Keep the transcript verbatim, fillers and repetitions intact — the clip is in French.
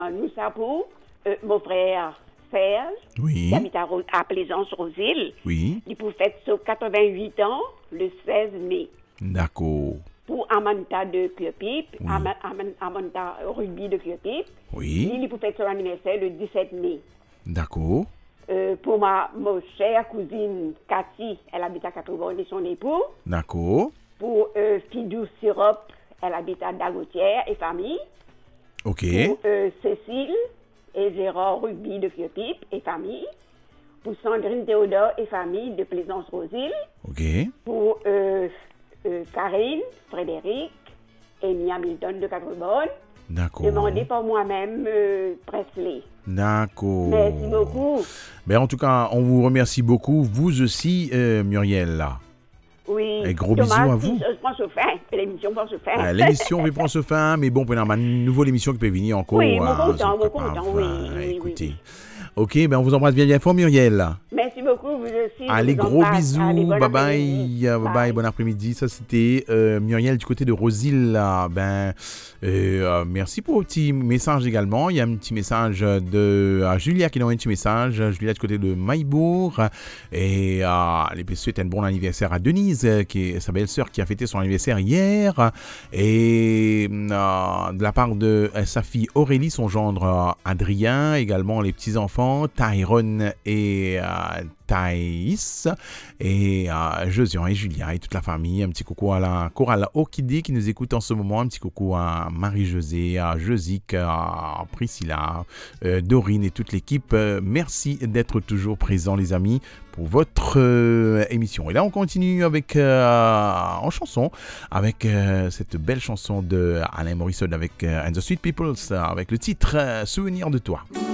Nous savons, euh, mon frère Serge, Oui. qui habite à, Ro- à Plaisance-Rosille, Oui. il pour fête ses quatre-vingt-huit ans le seize mai. D'accord. Pour Amanta de Cuepipe, Oui. Ama- Ama- Amanta Rugby de Cuepipe, Oui. il pour fête son anniversaire le dix-sept mai. D'accord. Euh, pour ma, ma chère cousine Cathy, elle habite à Quatre-Bornes et son époux. D'accord. Pour euh, Fidou Sirop, elle habite à Dagotière et famille. Ok. Pour euh, Cécile et Gérard Rugby de Cuepipe et famille. Pour Sandrine Théodore et famille de Plaisance-Rosille. Ok. Pour euh, euh, Karine, Frédéric et Mia Milton de Quatre-Bornes. D'accord. Demandé par moi-même, euh, Presley. D'accord. Merci beaucoup. Ben, en tout cas, on vous remercie beaucoup. Vous aussi, euh, Muriel. Oui. Et gros Thomas, bisous à si vous. Je prends ce fin. L'émission prend ce fin. Ah, l'émission va prendre ce fin, mais bon, pendant une nouvelle émission qui peut venir encore. Oui, mon hein, content, c'est mon pas content, grave, oui, hein, oui, oui, écoutez. oui. Ok, ben on vous embrasse bien bien fort, Muriel. Merci beaucoup, vous aussi. je Allez, vous gros embrasse. bisous, Allez, bon bye bye, après-midi. euh, bye bye, bon après-midi. Ça c'était euh, Muriel du côté de Rosille. Là. Ben, euh, euh, merci pour le petit message également. Il y a un petit message de euh, Julia qui nous envoie un petit message. Julia du côté de Maillebourg. Et euh, les souhaite un bon anniversaire à Denise, euh, qui est sa belle-sœur qui a fêté son anniversaire hier. Et euh, de la part de euh, sa fille Aurélie, son gendre euh, Adrien, également les petits-enfants Tyrone et euh, Thaïs et euh, Josian et Julia et toute la famille. Un petit coucou à la chorale Okidé qui nous écoute en ce moment. Un petit coucou à Marie-Josée, à Josique, à Priscilla, euh, Dorine et toute l'équipe. Euh, merci d'être toujours présents, les amis, pour votre euh, émission. Et là, on continue avec euh, en chanson avec euh, cette belle chanson de Alain Morissette avec euh, And the Sweet Peoples avec le titre euh, Souvenir de toi.